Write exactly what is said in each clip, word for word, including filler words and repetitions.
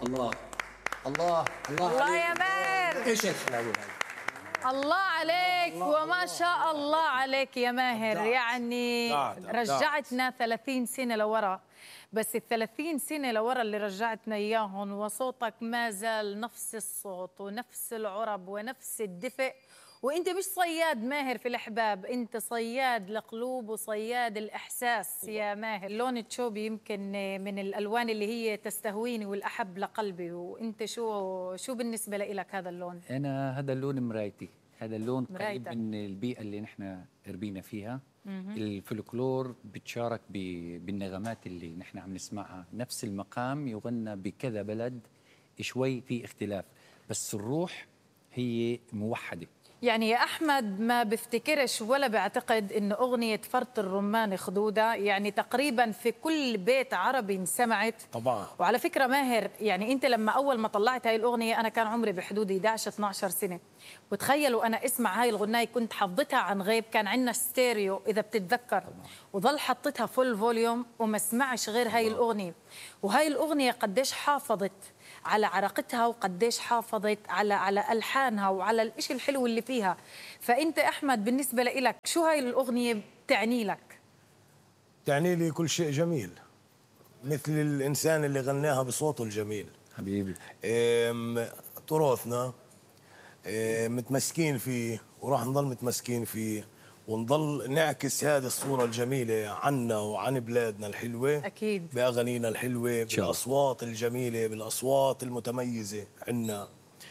الله الله الله الله عليك. يا ماهر. ايش الحلاوه هاي؟ الله عليك الله وما شاء الله عليك يا ماهر. أبدعت. يعني أبدعت. رجعتنا ثلاثين سنة لورا، بس ال ثلاثين سنة لورا اللي رجعتنا إياهم وصوتك ما زال نفس الصوت ونفس العرب ونفس الدفء. وانت مش صياد ماهر في الأحباب، انت صياد لقلوب وصياد الإحساس يا ماهر. لون تشوبي يمكن من الألوان اللي هي تستهويني والأحب لقلبي، وانت شو شو بالنسبة لك هذا اللون؟ أنا هذا اللون مرايتي، هذا اللون قريب مرايتك. من البيئة اللي نحن ربينا فيها. الفلكلور بتشارك بالنغمات اللي نحن عم نسمعها، نفس المقام يغنى بكذا بلد، شوي في اختلاف بس الروح هي موحدة. يعني يا أحمد ما بفتكرش ولا بعتقد إن أغنية فرط الرمان خدودة يعني تقريبا في كل بيت عربي انسمعت طبعا. وعلى فكرة ماهر، يعني أنت لما أول ما طلعت هاي الأغنية أنا كان عمري بحدود إحدى عشر اثني عشر سنة، وتخيلوا أنا اسمع هاي الغناية كنت حفظتها عن غيب، كان عندنا ستيريو إذا بتتذكر، وظل حطيتها فول فوليوم وما اسمعش غير هاي الأغنية. وهاي الأغنية قديش حافظت على عراقتها وقديش حافظت على على ألحانها وعلى الإشي الحلو اللي فيها. فأنت أحمد بالنسبة لك شو هاي الأغنية بتعني لك؟ تعني لي كل شيء جميل، مثل الإنسان اللي غناها بصوته الجميل. حبيبي إم، تراثنا إم، متمسكين فيه وراح نضل متمسكين فيه، ونضل نعكس هذه الصورة الجميلة عنا وعن بلادنا الحلوة أكيد بأغانينا الحلوة، بالأصوات الجميلة، بالأصوات المتميزة عنا.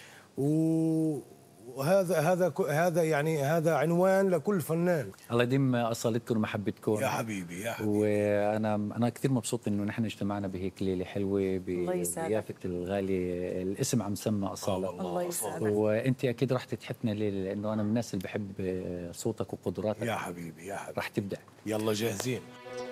وهذا هذا هذا يعني هذا عنوان لكل فنان. الله يديم اصالتكم ومحبتكم يا حبيبي يا حبيبي. وانا انا كثير مبسوط انه نحن اجتمعنا بهيك ليله حلوه بضيافه الغالي. الاسم عم سمى اصاله. الله يسعدك. وانت اكيد رح تتحفنا الليله لانه انا من الناس اللي بحب صوتك وقدراتك. يا حبيبي يا حبيبي. رح تبدع. يلا جاهزين.